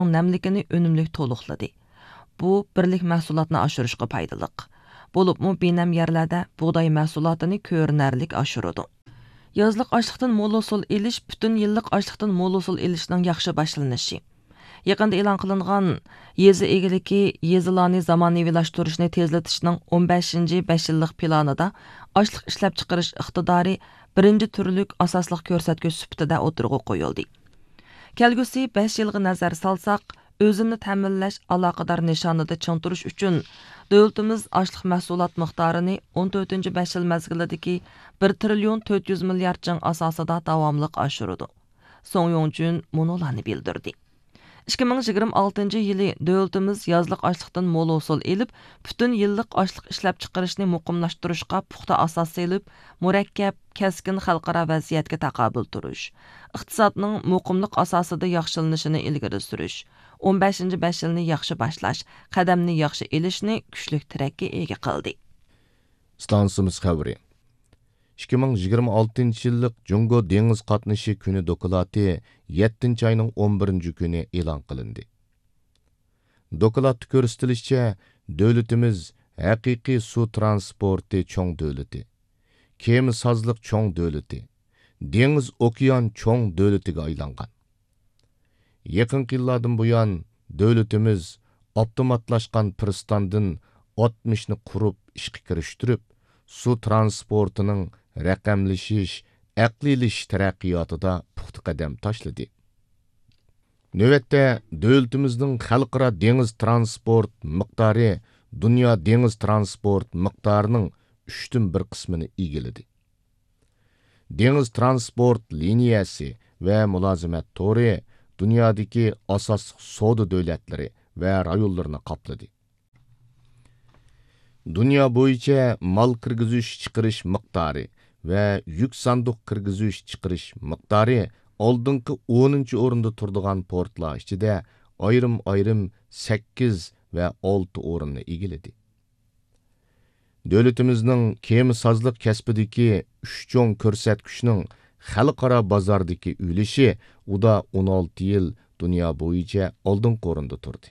namlikini önümlük to'liqladi. Bu birlik mahsulotni oshirishga foydaliq. Bo'libmi benam yerlarda bug'doy mahsulotini ko'rinarlik oshiradi. Yozliq ochliqdan mo'l hosil elish butun yillik ochliqdan mo'l hosil elishning yaxshi boshlanishi. Yaqında e'lon qilingan yezi egiligi yezilarni zamonaviylashtırishni tezlatishning 15-ci 5 yillik planida ochliq ishlab chiqarish iqtidori birinchi turlik asosliq ko'rsatkich sifatida o'tirg'a qo'yildi. Kelgusi 5 yilga nazar salsaq, o'zini ta'minlash aloqador nishonida ching turish uchun davlatimiz ochliq mahsulot miqdorini 14-ci 5 yil mezgilidagi 1 trillion 400 milliard ching asosida davomli oshirdi. Song Yongjun munolarni bildirdi. 2026 yılı dövlətimiz yazlıq açlıqdan mo'l hosil elib, bütün yıllık açlıq ishlab chiqarishni muqimlashtirishga puxta asos elib, murakkab, keskin xalqaro vaziyatga taqobil turish, iqtisodning muqimlik asosida yaxshilanishini ilgari surish, 15-ci 5 yilni yaxshi boshlash, qadamni yaxshi elishni kuchli tirakka ega qildi. Stansimiz xabari 2026 yillik Jungo dengiz qatnashi kuni doklati 7 ayning 11 kuni e'lon qilindi. Doklatda ko'rsatilishicha, davlatimiz haqiqiy suv transporti cho'ng davlati, kema sozliq cho'ng davlati, dengiz okean cho'ng davlatiga aylangan. Yaqinqi yillardan buyon davlatimiz avtomatlashgan pristandin 60 ni qurib ishga kirishtirib, suv transportining raqamlashish, aqliylashish taraqqiyotida puxta qadam tashladi. Növətdə dövlətimizin xalqara dengiz transport miqdori dunyo dengiz transport miqdorining 3-dən 1 qismini egilidi. Dengiz transport liniyasi və mülazimat tori dunyodagi asosli savdo davlatlari və rayonlarni qopladi. Dünya bo'yicha mal kirgizish chiqarish miqdori va yuk sanduq kirgizish chiqarish miqdori oldingi 10-chi o'rinda turadigan portlar ichida ayrim 8 va 6 o'rinni egiladi. Davlatimizning kema sozliq kasbidagi 3 cho'ng ko'rsatkichning xalqaro bozordagi ulushi uda 16 yil dunyo bo'yicha oldingi o'rinda turdi.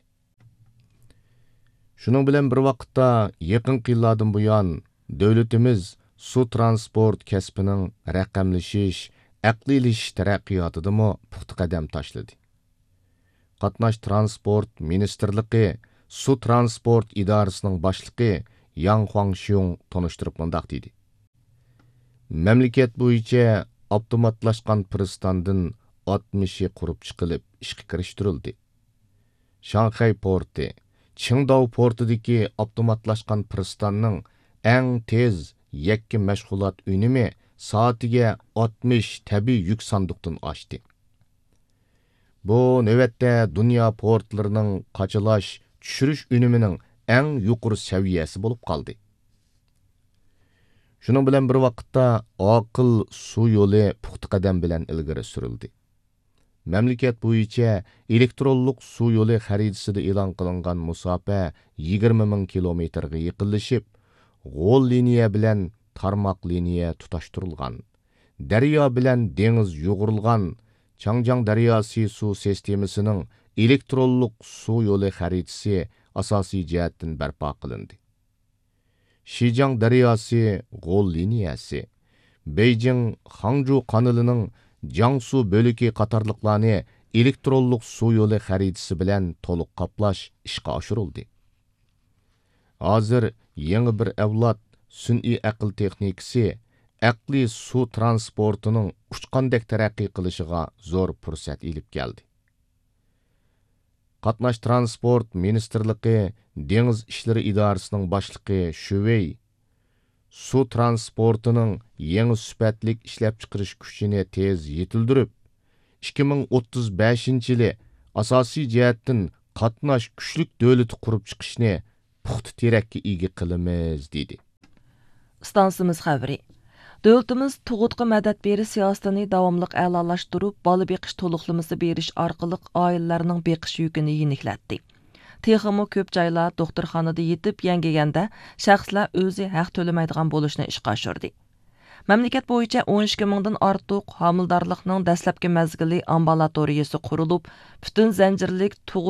Şunun bilen bir vaqtda yaqin yillardan buyon davlatimiz suv transport kasbining raqamlashish, aqliylashish taraqqiyotidami puxta qadam tashladi. Qatnash transport ministerligi suv transport idorasining boshlig'i Yang Huangxiong tanishtirib mundaq dedi. Mamlakat bo'yicha avtomatlashgan pristandin 60 qurib chiqilib ishga kirishtirildi. Shanxay porti Qingdao portidagi avtomatlashgan pristanning eng tez yakki mashg'ulot unumi soatiga 60 tabiiy yuk sanduqdan oshdi. Bu navbatda dunyo portlarining qochalash, tushirish unumining eng yuqori saviyasi bo'lib qoldi. Shuning bilan bir vaqtda oqil suv yo'li puxta qadam bilan ilgari surildi. Mamlakat bo'yicha elektronlik suv yo'li xaritasida e'lon qilingan musofa 20 ming kilometrga yaqinlashib, g'o'l liniya bilan tarmoq liniya tutashtirilgan. Daryo bilan dengiz yo'g'rilgan Changjiang daryosi suv sistemasining elektronlik suv yo'li xaritasi asosiy jihatdan barpo qilindi. Shijiang daryosi g'o'l liniyasi, Beijing Hangzhou kanalining Jiangsu bölüki qatarlıqlarni elektronlik suv yo'li xaritasi bilan to'liq qoplash ishga oshirildi. Hozir yangi bir avlod sun'iy aql texnikasi aqliy suv transportining uchqandek taraqqiy qilishiga zo'r fursat elib keldi. Qatnash transport ministerligi dengiz ishlari idorasining boshlig'i Shuvey suv transportining yangi sifatlik ishlab chiqarish kuchini tez yetildirib, 2035 yili asosiy jihatdan qatnash kuchlik davlat qurib chiqishni puxta terakka ega qilamiz dedi. Stansimiz xabari. Davlatimiz tug'utqa madad berish siyosatini davomli a'lolashtirib, bola beqish to'liqlamasi berish orqali oilalarning beqish yukini yengillatdi. Texmo ko'p joylar doktorxonada yetib yangiganda shaxslar o'zi haq to'lamaydigan bo'lishni ishga oshirdi. Мәмләкәт буенча 12 мыңдан артык homildorlikning dastlabki mezgili ambulatoriyasi qurilib, butun zanjirlik